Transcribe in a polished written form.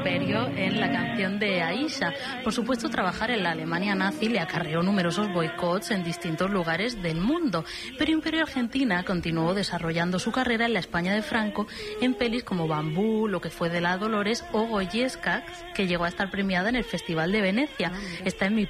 Imperio en la canción de Aisha. Por supuesto, trabajar en la Alemania nazi le acarreó numerosos boicots en distintos lugares del mundo, pero Imperio Argentina continuó desarrollando su carrera en la España de Franco en pelis como Bambú, Lo que fue de la Dolores o Goyesca, que llegó a estar premiada en el Festival de Venecia. Está en mi